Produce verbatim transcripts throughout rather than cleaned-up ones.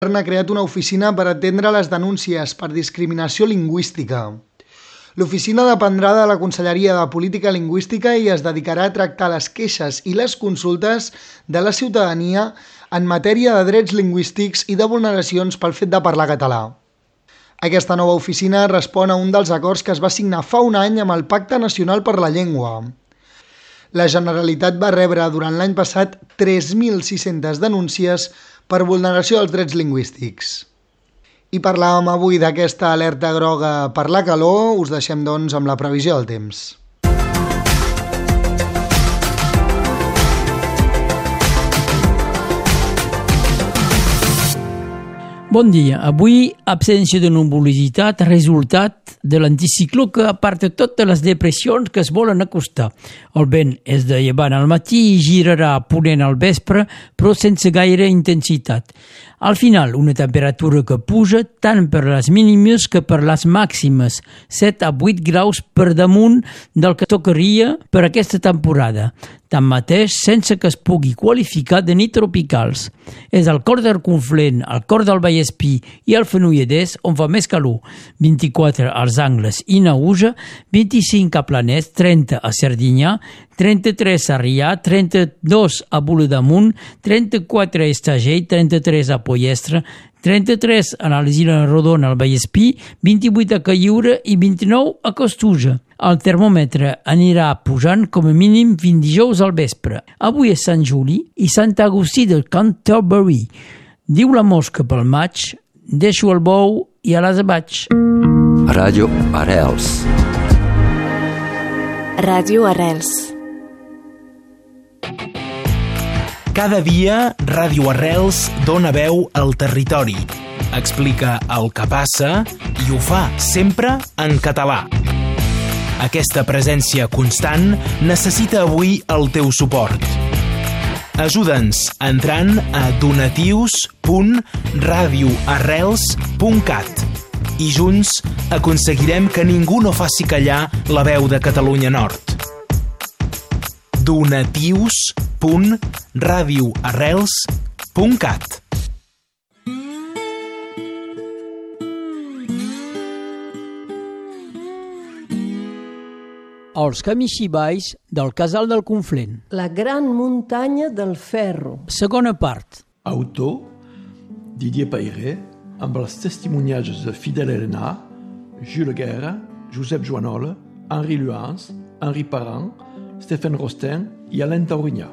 ha creat una oficina per atendre les denúncies per discriminació lingüística. L'oficina dependrà de la Conselleria de Política Lingüística i es dedicarà a tractar les queixes i les consultes de la ciutadania en matèria de drets lingüístics i de vulneracions pel fet de parlar català. Aquesta nova oficina respon a un dels acords que es va signar fa un any amb el Pacte Nacional per la Llengua. La Generalitat va rebre durant l'any passat tres mil sis-centes denúncies per vulneració dels drets lingüístics. I parlàvem avui d'aquesta alerta groga per la calor, us deixem doncs amb la previsió del temps. Bon dia. Avui, absència de nuvolositat, resultat de l'anticicló que aparta totes les depressions que es volen acostar. El vent és de llevant al matí i girarà a ponent al vespre, però sense gaire intensitat. Al final, una temperatura que puja tant per les mínimes que per les màximes, set a vuit graus per damunt del que tocaria per aquesta temporada. Tanmateix, sense que es pugui qualificar de nit tropicals. És al cor del Conflent, al cor del Vallespí i al Fenolledès on fa més calor. vint-i-quatre als Angles i Naüja, vint-i-cinc a Planès, trenta a Serdinyà, trenta-tres a Rià, trenta-dos a Boledamunt, trenta-quatre a Estagell, trenta-tres a Pollestre, trenta-tres a l'Isla Rodona al Vallespí, vint-i-vuit a Calliure i vint-i-nou a Costuja. El termòmetre anirà pujant com a mínim fins dijous al vespre. Avui és Sant Juli i Sant Agustí de Canterbury. Diu la mosca pel maig, deixo el bou i a l'ase vaig. Ràdio Arrels. Ràdio Arrels. Cada dia, Ràdio Arrels dona veu al territori. Explica el que passa i ho fa sempre en català. Aquesta presència constant necessita avui el teu suport. Ajuda'ns entrant a donatius punt radio arrels punt cat i junts aconseguirem que ningú no faci callar la veu de Catalunya Nord. donatius punt radio arrels punt cat. Els camins i valls del Casal del Conflent. La gran muntanya del ferro. Segona part. Autor, Didier Pairet, amb els testimoniatges de Fidel Helena, Jules Guerra, Josep Joanola, Henri Luans, Henri Parent, Stéphane Rosten i Alain Taurignà.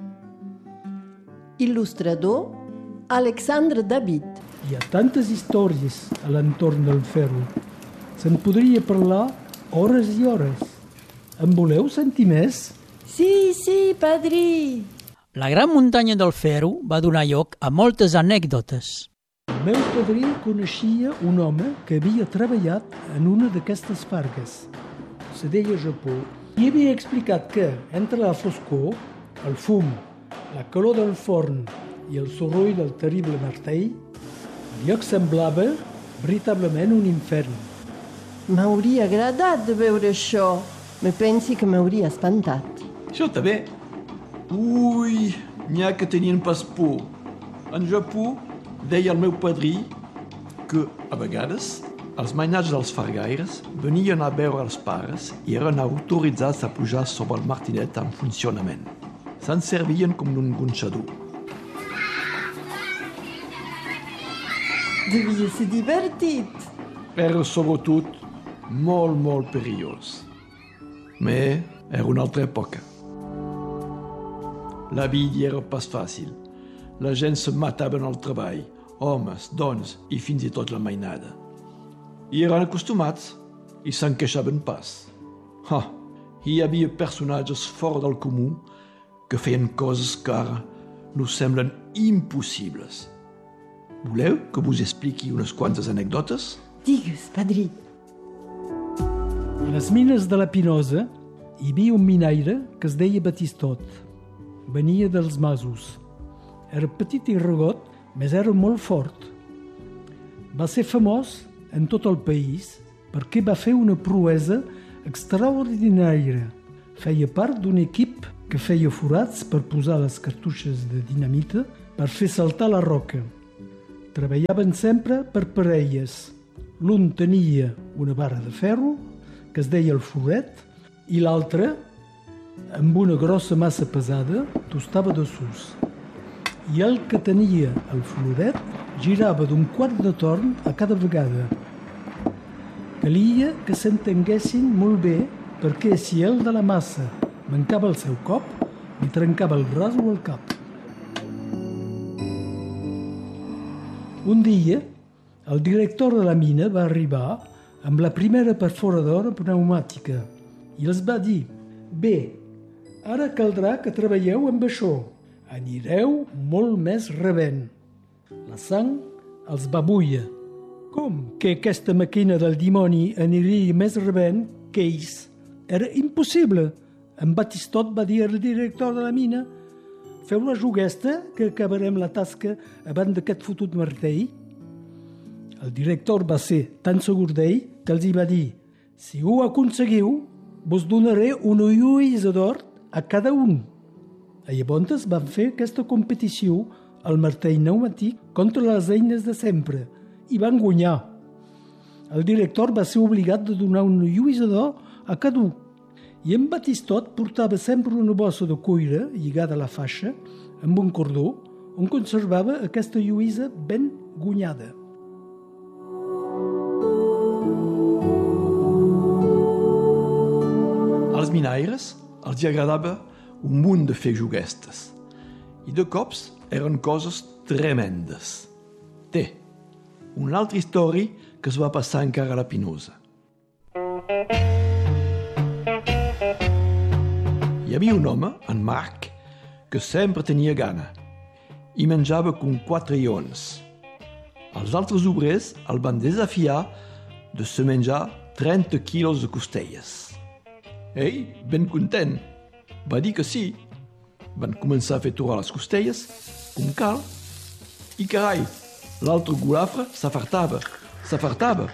Il·lustrador, Alexandre David. Hi ha tantes històries a l'entorn del ferro. Se'n podria parlar hores i hores. En voleu sentir més? Sí, sí, padrí. La gran muntanya del ferro va donar lloc a moltes anècdotes. El meu padrí coneixia un home que havia treballat en una d'aquestes fargues. Se deia Japó. I havia explicat que, entre la foscor, el fum, la calor del forn i el soroll del terrible martell, el lloc semblava veritablement un infern. M'hauria agradat de veure això. Me pensi que m'hauria espantat. Jo també. Ui, n'hi ha que tenien pas por. En Japó, deia el meu padrí que, a vegades, els mainats dels fargaires venien a veure els pares i eren autoritzats a pujar sobre el martinet en funcionament. Se'n servien com d'un gonxador. Devia ser divertit. Era sobretot molt, molt perillós. Mais era una altra època. La vida era pas fàcil. La gent se matava en el treball, homes, dones i fins i tot la mainada. I eren acostumats i se'n queixaven pas. Ha, hi havia personatges fora del comú que feien coses que ara nos semblen impossibles. Voleu que vos expliqui unes quantes anècdotes? Digues, padrí. A les mines de la Pinosa hi havia un minaire que es deia Batistot. Venia dels masos. Era petit i regot, mas era molt fort. Va ser famós en tot el país perquè va fer una proesa extraordinària. Feia part d'un equip que feia forats per posar les cartutxes de dinamita per fer saltar la roca. Treballaven sempre per parelles. L'un tenia una barra de ferro, que es deia el floret, i l'altre, amb una grossa massa pesada, tostava de sus. I el que tenia el floret girava d'un quart de torn a cada vegada. Calia que s'entenguessin molt bé, perquè si el de la massa mancava el seu cop, li trencava el braç o el cap. Un dia, el director de la mina va arribar amb la primera perforadora pneumàtica i els va dir: «Bé, ara caldrà que treballeu amb això. Anireu molt més rebent». La sang els va buia. Com que aquesta màquina del dimoni aniria més rebent que ells? Era impossible. En Batistot va dir al director de la mina: «Feu la juguesta, que acabarem la tasca abans d'aquest fotut martell». El director va ser tan segur d'ell que els hi va dir: «Si ho aconseguiu, vos donaré una lluïsa d'or a cada un». I llavors van fer aquesta competició al martell pneumàtic contra les eines de sempre i van guanyar. El director va ser obligat de donar una lluïsa d'or a cada un. I en Batistot portava sempre una bossa de cuira lligada a la faixa amb un cordó on conservava aquesta lluïsa ben guanyada. Als minaires els agradava un munt de fer juguestes i de cops eren coses tremendes. Té, una altra història que es va passar encara a la Pinosa. Hi havia un home, en Marc, que sempre tenia gana i menjava com quatre lleons. Els altres obrers el van desafiar de se menjar trenta quilos de costelles. Ell, ben content, va dir que sí. Van començar a fer torrar les costelles, com cal, i carai, l'altre golafre s'afartava, s'afartava.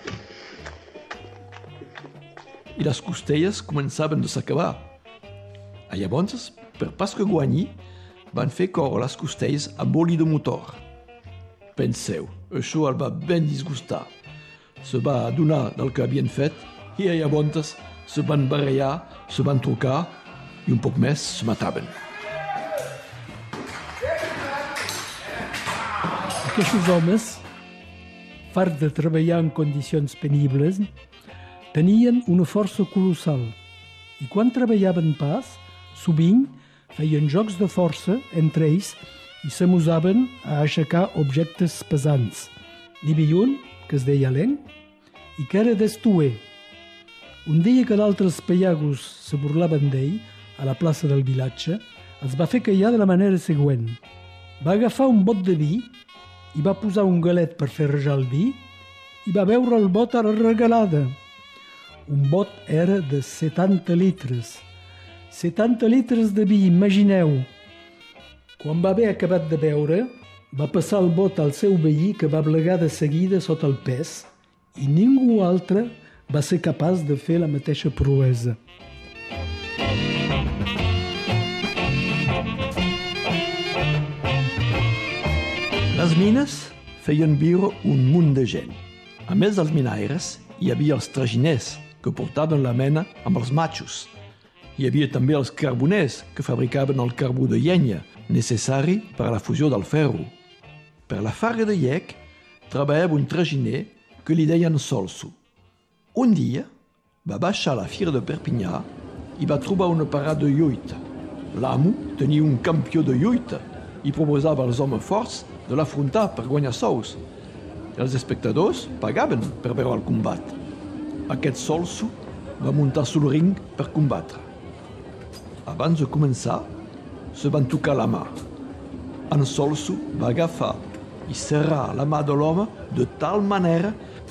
I les costelles començaven a s'acabar. A llavors, per pas que guanyi, van fer córrer les costelles amb oli de motor. Penseu, això el va ben disgustar. Se va adonar del que havien fet i a llavors se van barallar, se van trucar i un poc més se mataven. Aquests homes, farts de treballar en condicions penibles, tenien una força colossal i quan treballaven pas, sovint feien jocs de força entre ells i s'amusaven a aixecar objectes pesants. N'hi havia un, que es deia Len, i que era d'estuer. Un dia que d'altres pallagos se burlaven d'ell, a la plaça del vilatge, els va fer callar de la manera següent. Va agafar un bot de vi i va posar un galet per fer rajar el vi i va beure el bot a la regalada. Un bot era de setanta litres. setanta litres de vi, imagineu. Quan va haver acabat de beure, va passar el bot al seu veí que va blegar de seguida sota el pes i ningú altre va ser capaç de fer la mateixa proesa. Les mines feien viure un munt de gent. A més dels minaires, hi havia els traginers, que portaven la mena amb els matxos. Hi havia també els carboners, que fabricaven el carbó de llenya, necessari per a la fusió del ferro. Per la farga de llec, treballava un traginer que li deien Solso. Un dia, va baixar a la fira de Perpinyà i va trobar una parada de lluita. L'amo tenia un campió de lluita i proposava als homes forts de l'afrontar per guanyar sous. Els espectadors pagaven per veure el combat. Aquest Solso va muntar sul ring per combatre. Abans de començar, se van tocar la mà. En Solso va agafar i serrar la mà de l'home de tal manera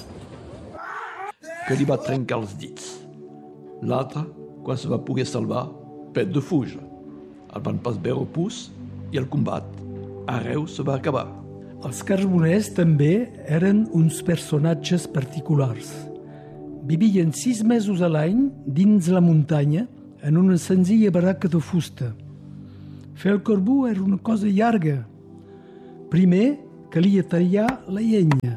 que li va trencar els dits. L'altre, quan se va poder salvar, pet de fuja. El van pas veure pus i el combat arreu se va acabar. Els carboners també eren uns personatges particulars. Vivien sis mesos a l'any dins la muntanya en una senzilla barraca de fusta. Fer el carbó era una cosa llarga. Primer calia tallar la llenya.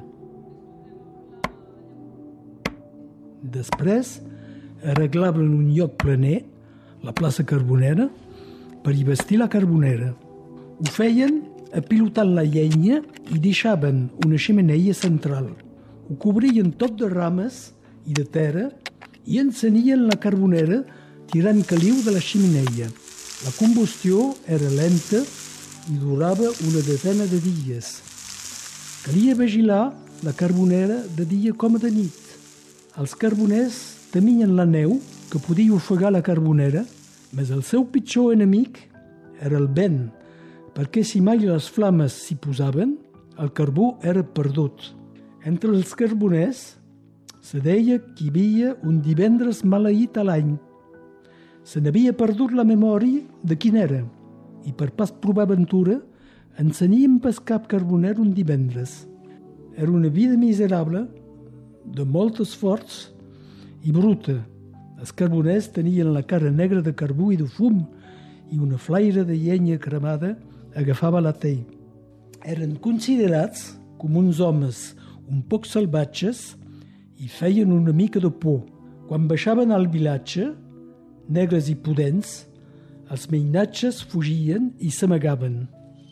Després arreglaven un lloc planer, la plaça Carbonera, per hi vestir la carbonera. Ho feien apilotant la llenya i deixaven una xemeneia central. Ho cobrien tot de rames i de terra i encenien la carbonera tirant caliu de la xemeneia. La combustió era lenta i durava una desena de dies. Calia vigilar la carbonera de dia com de nit. Els carboners temien la neu, que podia ofegar la carbonera, mas el seu pitjor enemic era el vent, perquè si mai les flames s'hi posaven, el carbó era perdut. Entre els carboners se deia que hi havia un divendres maleït a l'any. Se n'havia perdut la memòria de quin era, i per pas provar aventura enceníem pas cap carboner un divendres. Era una vida miserable, de molt esforç i bruta. Els carboners tenien la cara negra de carbó i de fum i una flaire de llenya cremada agafava la tell. Eren considerats com uns homes un poc salvatges i feien una mica de por. Quan baixaven al vilatge, negres i pudents, els mainatges fugien i s'amagaven.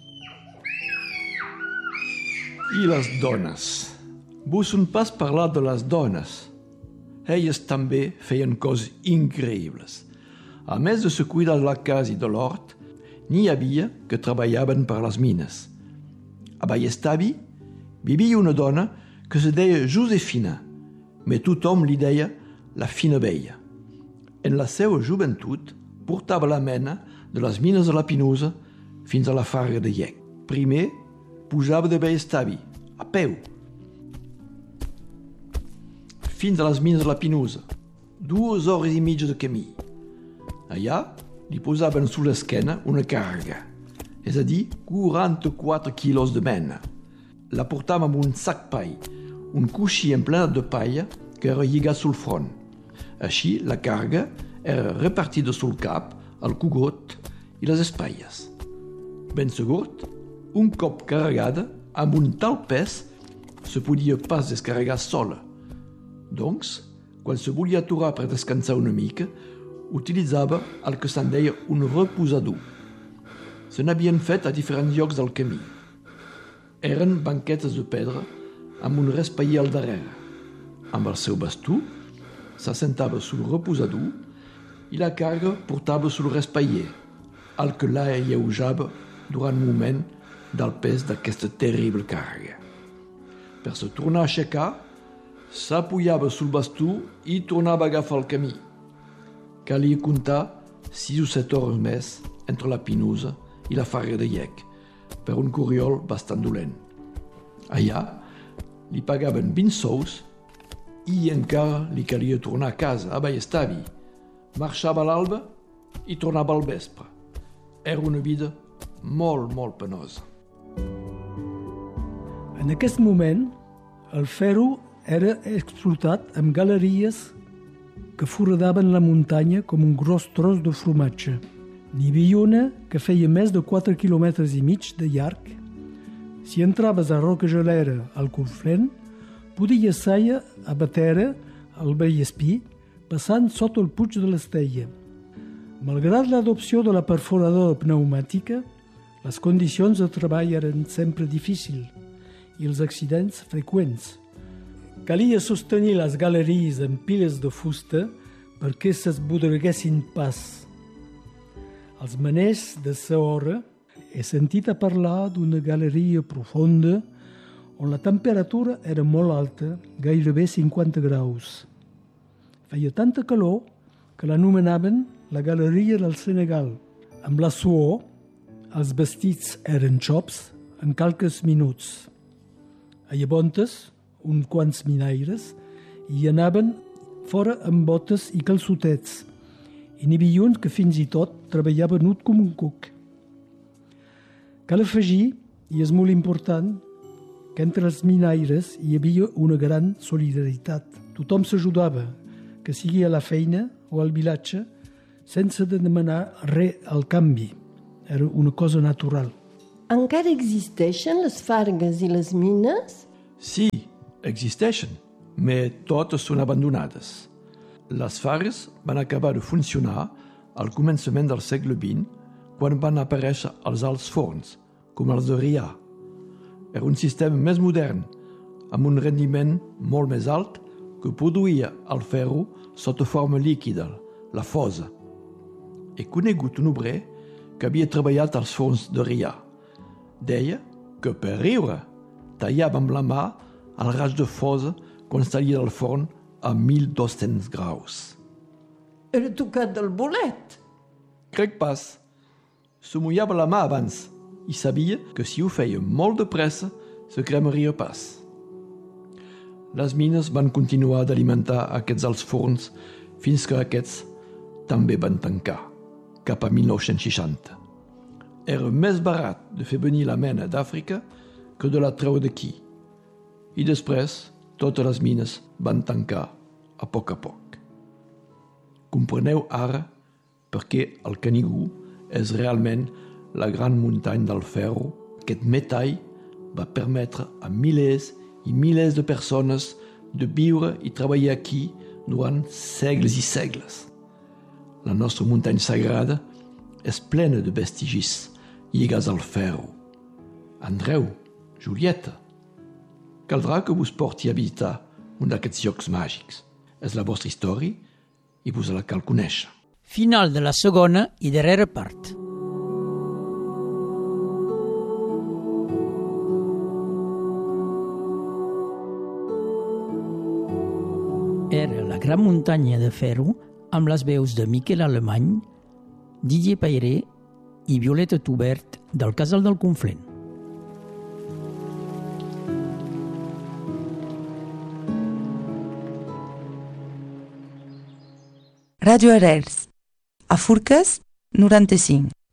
I les dones? Vos un pas parlar de les dones. Elles també feien coses increïbles. A més de se cuidar de la casa i de l'hort, n'hi havia que treballaven per les mines. A Ballestavi vivia una dona que se deia Josefina, però tothom li deia la fina vella. En la seva joventut portava la mena de les mines de la Pinusa fins a la Farga de Llec. Primer pujava de Ballestavi, a peu, fins a les mines de la Pinusa, dues hores i mitja de camí. Allà li posaven su l'esquena una càrrega, és a dir, quaranta-quatre quilos de mena. La portàvem amb un sac pai, un coixí emplenat de palla que era lligat sul front. Així, la càrrega era repartida sul cap, el cugot i les espatlles. Ben segur, un cop carregada, amb un tal pes, se podia pas descarregar sola. Doncs, quan se volia aturar per descansar una mica, utilitzava el que se'n deia un reposador. Se n'havien fet a diferents llocs del camí. Eren banquetes de pedra amb un respaller al darrere. Amb el seu bastó, s'assentava sul reposador i la càrrega portava sul respaller, el que la alleujava durant un moment del pes d'aquesta terrible càrrega. Per se tornar a aixecar, s'apujava sul bastó i tornava a agafar el camí. Calia comptar sis o set hores més entre la Pinusa i la Farga de Llec, per un corriol bastant dolent. Allà li pagaven vint sous i encara li calia tornar a casa, a Ballestavi. Marxava a l'alba i tornava al vespre. Era una vida molt, molt penosa. En aquest moment, el ferro era explotat amb galeries que foradaven la muntanya com un gros tros de formatge. N'hi havia una que feia més de quatre quilòmetres i mig de llarg. Si entraves a Rocagelera, al Conflent, podies saia a Batera, al Vallespí, passant sota el Puig de l'Estella. Malgrat l'adopció de la perforadora pneumàtica, les condicions de treball eren sempre difícils i els accidents freqüents. Calia sostenir les galeries amb piles de fusta perquè s'esbodreguessin pas. Als maners de sa hora he sentit a parlar d'una galeria profunda on la temperatura era molt alta, gairebé cinquanta graus. Feia tanta calor que l'anomenaven la galeria del Senegal. Amb la suor, els vestits eren xops en qualques minuts. A Llavontes, uns quants minaires, hi anaven fora amb botes i calçotets, i n'hi havia uns que fins i tot treballaven nut com un cuc. Cal afegir, i és molt important, que entre els minaires hi havia una gran solidaritat. Tothom s'ajudava, que sigui a la feina o al vilatge, sense de demanar res al canvi. Era una cosa natural. Encara existeixen les fargues i les mines? Sí, existeixen, però totes són abandonades. Les fargues van acabar de funcionar al començament del segle vint, quan van aparèixer els alts forns, com els de Rià. Era un sistema més modern, amb un rendiment molt més alt, que produïa el ferro sota forma líquida, la fosa. He conegut un obrer que havia treballat als forns de Rià. Deia que per riure tallava amb la mà el raig de fosa quan salia del forn a mil dos-cents graus. Era tocat del bolet. Crec pas. S'ho mullava la mà abans i sabia que si ho feia molt de pressa se cremaria pas. Les mines van continuar d'alimentar aquests alts forns fins que aquests també van tancar, cap a mil nou-cents seixanta. Era més barat de fer venir la mena d'Àfrica que de la treure d'aquí. I després, totes les mines van tancar a poc a poc. Compreneu ara per què el Canigou és realment la gran muntanya del ferro. Aquest metall va permetre a milers i milers de persones de viure i treballar aquí durant segles i segles. La nostra muntanya sagrada és plena de vestigis lligats al ferro. Andreu, Julieta, caldrà que vos porti a visitar un d'aquests llocs màgics. És la vostra història i vos la cal conèixer. Final de la segona i darrera part. Era la gran muntanya de ferro amb les veus de Miquel Alemany, Didier Pairé i Violeta Tubert del Casal del Conflent. Ràdio Arrels, a Forques, noranta-cinc.